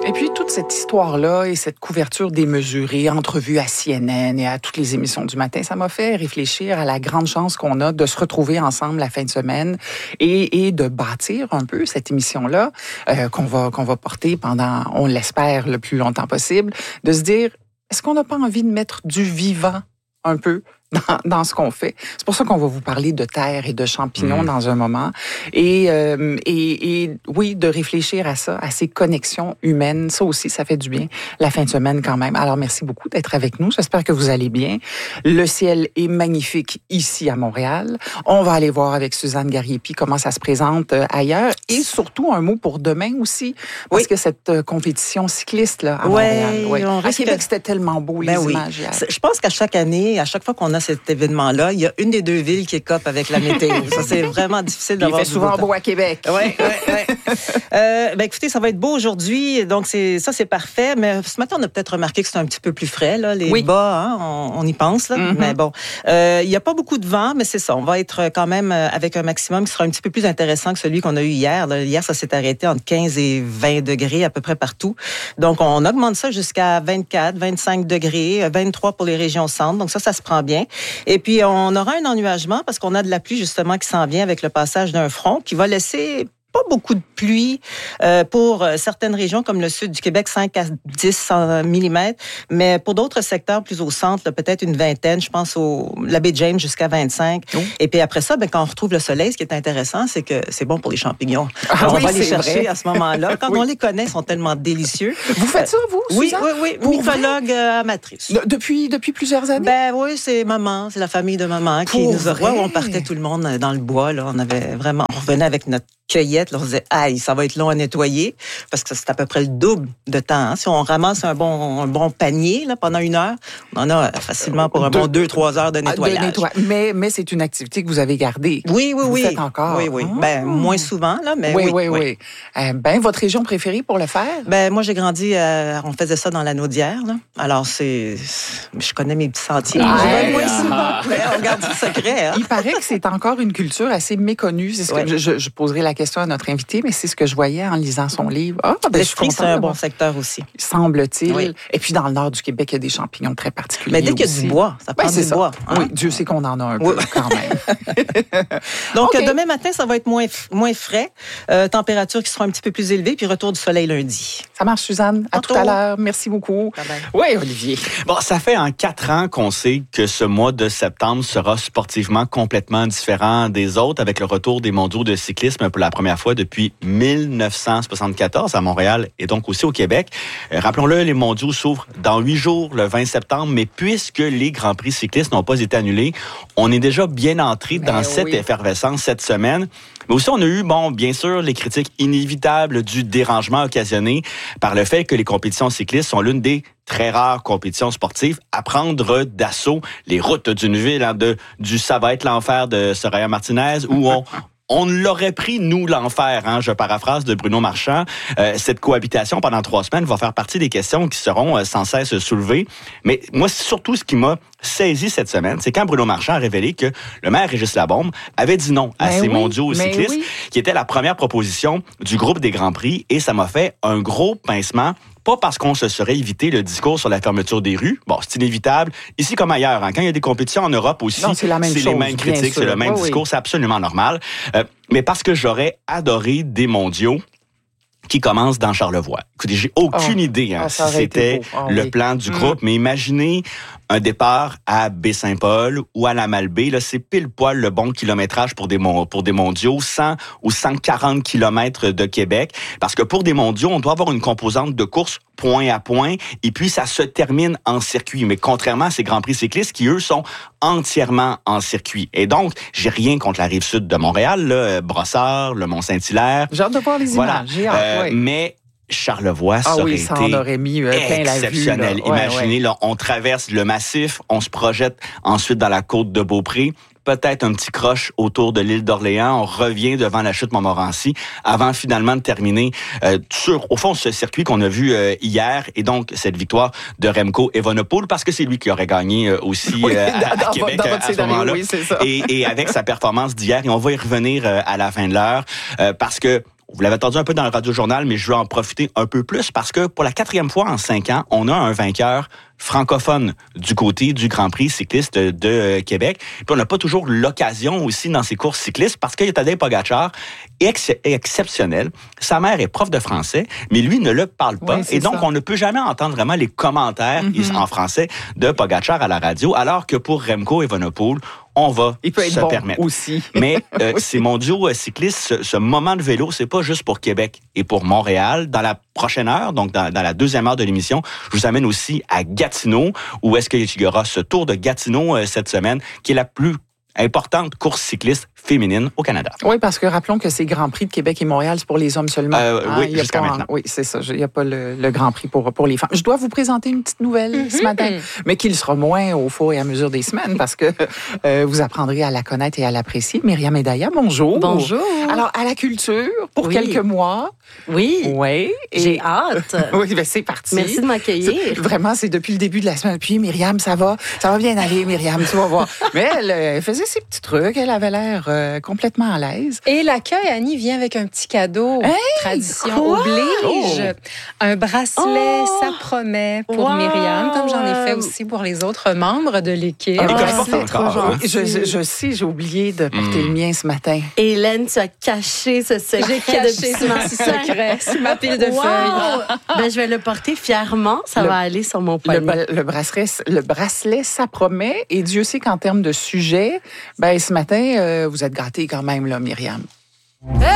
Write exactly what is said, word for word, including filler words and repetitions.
Et puis, toute cette histoire-là et cette couverture démesurée, entrevue à C N N et à toutes les émissions du matin, ça m'a fait réfléchir à la grande chance qu'on a de se retrouver ensemble la fin de semaine et, et de bâtir un peu cette émission-là euh, qu'on va, qu'on va porter pendant, on l'espère, le plus longtemps possible, de se dire, est-ce qu'on n'a pas envie de mettre du vivant un peu dans, dans ce qu'on fait? C'est pour ça qu'on va vous parler de terre et de champignons mmh. dans un moment. Et, euh, et, et oui, de réfléchir à ça, à ces connexions humaines. Ça aussi, ça fait du bien la fin de semaine quand même. Alors, merci beaucoup d'être avec nous. J'espère que vous allez bien. Le ciel est magnifique ici à Montréal. On va aller voir avec Suzanne Gariepi comment ça se présente ailleurs. Et surtout, un mot pour demain aussi. Parce oui. que cette euh, compétition cycliste là, à ouais, Montréal. Oui, à Québec, que... c'était tellement beau, ben les oui. images hier. Je pense qu'à chaque année, à chaque fois qu'on a cet événement-là, il y a une des deux villes qui écope avec la météo. Ça, c'est vraiment difficile d'avoir. Il fait souvent beau à Québec. Oui, oui, oui. Euh, ben, écoutez, ça va être beau aujourd'hui, donc c'est, ça, c'est parfait. Mais ce matin, on a peut-être remarqué que c'est un petit peu plus frais, là, les oui. bas, hein, on, on y pense, là. Mm-hmm. Mais bon, euh, il n'y a pas beaucoup de vent, mais c'est ça. On va être quand même avec un maximum qui sera un petit peu plus intéressant que celui qu'on a eu hier. Là, hier, ça s'est arrêté entre quinze et vingt degrés à peu près partout. Donc, on augmente ça jusqu'à vingt-quatre, vingt-cinq degrés, vingt-trois pour les régions centre. Donc, ça, ça se prend bien. Et puis, on aura un ennuagement parce qu'on a de la pluie, justement, qui s'en vient avec le passage d'un front qui va laisser pas beaucoup de pluie euh, pour certaines régions comme le sud du Québec, cinq à dix millimètres, mais pour d'autres secteurs plus au centre, là, peut-être une vingtaine, je pense au la baie James jusqu'à vingt-cinq. Oh. Et puis après ça, ben, quand on retrouve le soleil, ce qui est intéressant, c'est que c'est bon pour les champignons. Ah, Alors, oui, on va les chercher vrai. à ce moment-là. Quand oui. on les connaît, ils sont tellement délicieux. Vous faites ça, vous, Oui, Suzanne? oui, oui. Mycologue euh, amatrice. De, depuis, depuis plusieurs années? Ben oui, c'est maman, c'est la famille de maman pour qui nous a... Ouais, on partait tout le monde dans le bois, là. On avait vraiment... On revenait avec notre cueillette, là, on se disait, aïe, ça va être long à nettoyer, parce que c'est à peu près le double de temps. Hein. Si on ramasse un bon, un bon panier là, pendant une heure, on en a facilement pour un de, bon deux, trois heures de nettoyage. De nettoie... Mais, mais c'est une activité que vous avez gardée. Oui, oui, vous oui. Vous faites encore. Oui, oui. Ah. Ben, moins souvent, là, mais oui. oui, Oui, oui, oui. oui. Euh, ben, votre région préférée pour le faire? Ben, moi, j'ai grandi, euh, on faisait ça dans la Naudière, là. Alors, c'est, je connais mes petits sentiers. Ah, je vais moins souvent, mais on garde le secret. Hein. Il paraît que c'est encore une culture assez méconnue. C'est ce que ouais. je, je poserai la question à notre invité, mais c'est ce que je voyais en lisant son livre. Ah, ben, je trouve que c'est un bon secteur aussi. Semble-t-il. Oui. Et puis, dans le nord du Québec, il y a des champignons très particuliers. Mais dès qu'il y a aussi. du bois, ça prend ben, du ça. bois. Hein? Oui, Dieu sait qu'on en a un oui. peu quand même. Donc, okay. demain matin, ça va être moins, moins frais. Euh, température qui sera un petit peu plus élevée, puis retour du soleil lundi. Ça marche, Suzanne. À Tantôt. tout à l'heure. Merci beaucoup. Bye-bye. Oui, Olivier. Bon, ça fait en quatre ans qu'on sait que ce mois de septembre sera sportivement complètement différent des autres avec le retour des mondiaux de cyclisme pour la première fois depuis mille neuf cent soixante-quatorze à Montréal et donc aussi au Québec. Euh, rappelons-le, les mondiaux s'ouvrent dans huit jours, le vingt septembre, mais puisque les Grands Prix cyclistes n'ont pas été annulés, on est déjà bien entré dans Mais cette oui. effervescence cette semaine. Mais aussi, on a eu, bon, bien sûr, les critiques inévitables du dérangement occasionné par le fait que les compétitions cyclistes sont l'une des très rares compétitions sportives à prendre d'assaut les routes d'une ville, hein, de, du ça va être l'enfer de Soraya Martinez, où on... On l'aurait pris, nous, l'enfer, hein, je paraphrase de Bruno Marchand. Euh, cette cohabitation pendant trois semaines va faire partie des questions qui seront euh, sans cesse soulevées. Mais moi, surtout, ce qui m'a saisi cette semaine, c'est quand Bruno Marchand a révélé que le maire Régis Labombe avait dit non à mais ces oui, mondiaux cyclistes, oui. qui était la première proposition du groupe des Grands Prix, et ça m'a fait un gros pincement. Pas parce qu'on se serait évité le discours sur la fermeture des rues. Bon, c'est inévitable. Ici comme ailleurs, hein, quand il y a des compétitions en Europe aussi, non, c'est, la même c'est chose, les mêmes critiques, sûr. c'est le même oui, discours, oui. c'est absolument normal. Euh, mais parce que j'aurais adoré des mondiaux qui commencent dans Charlevoix. Écoutez, j'ai aucune oh. idée hein, oh, si c'était oh, le oui. plan du mmh. groupe, mais imaginez un départ à Baie-Saint-Paul ou à la Malbaie, là, c'est pile poil le bon kilométrage pour des, pour des mondiaux, cent ou cent quarante kilomètres de Québec. Parce que pour des mondiaux, on doit avoir une composante de course point à point, et puis ça se termine en circuit. Mais contrairement à ces Grands Prix cyclistes qui, eux, sont entièrement en circuit. Et donc, j'ai rien contre la rive sud de Montréal, là, Brossard, le Mont-Saint-Hilaire. J'ai hâte de voir les voilà. images. J'ai hâte, euh, oui. Mais Charlevoix, ça ah aurait oui, ça été en aurait mis, euh, plein la vue, exceptionnel. là. Ouais, Imaginez, ouais. là, on traverse le massif, on se projette ensuite dans la côte de Beaupré, peut-être un petit croche autour de l'île d'Orléans, on revient devant la chute Montmorency avant finalement de terminer euh, sur, au fond, ce circuit qu'on a vu euh, hier, et donc cette victoire de Remco Evenepoel, parce que c'est lui qui aurait gagné euh, aussi oui, euh, à, dans, à Québec dans à, votre à ce moment-là. Oui, c'est ça. et, et avec sa performance d'hier, et on va y revenir euh, à la fin de l'heure, euh, parce que vous l'avez entendu un peu dans le Radio-Journal, mais je veux en profiter un peu plus parce que pour la quatrième fois en cinq ans, on a un vainqueur francophone du côté du Grand Prix cycliste de Québec. Puis on n'a pas toujours l'occasion aussi dans ces courses cyclistes parce qu'il y a Tadej Pogačar, ex- exceptionnel. Sa mère est prof de français, mais lui ne le parle pas. Oui, et donc, ça. On ne peut jamais entendre vraiment les commentaires mm-hmm. en français de Pogačar à la radio, alors que pour Remco Evenepoel, on va Il peut être se bon permettre. Aussi. Mais euh, c'est mon duo cycliste, ce, ce moment de vélo, c'est pas juste pour Québec et pour Montréal. Dans la prochaine heure, donc dans, dans la deuxième heure de l'émission, je vous amène aussi à Gatineau, où est-ce qu'il y aura ce Tour de Gatineau euh, cette semaine, qui est la plus importante course cycliste féminine au Canada. Oui, parce que rappelons que c'est Grand Prix de Québec et Montréal, c'est pour les hommes seulement. Euh, hein, oui, jusqu'à pas, maintenant. Oui, c'est ça. Il n'y a pas le, le Grand Prix pour, pour les femmes. Je dois vous présenter une petite nouvelle mm-hmm. ce matin, mais qui le sera moins au fur et à mesure des semaines, parce que euh, vous apprendrez à la connaître et à l'apprécier. Myriam Edaya, bonjour. Bonjour. Alors, à la culture, pour oui. quelques mois. Oui. Oui. Et... J'ai hâte. Oui, bien c'est parti. Merci de m'accueillir. C'est, vraiment, c'est depuis le début de la semaine. Puis, Myriam, ça va. Ça va bien aller, Myriam, tu vas voir. Mais elle, elle faisait ses petits trucs. Elle avait l'air euh, complètement à l'aise. Et l'accueil, Annie, vient avec un petit cadeau. Hey, Tradition quoi? oblige. Oh. Un bracelet, oh. ça promet pour wow. Myriam, comme j'en ai fait aussi pour les autres membres de l'équipe. Ah, ah, c'est encore, hein? je, je, je sais, j'ai oublié de porter mm. le mien ce matin. Hélène, tu as caché ce secret. J'ai caché ce petit secret sur ma pile de wow. feuilles. Ben, je vais le porter fièrement. Ça le, va aller sur mon poignet. Le, le, bracelet, le bracelet, ça promet. Et Dieu sait qu'en termes de sujet, ben, ce matin, euh, vous êtes gâtés quand même, là, Myriam. Hey!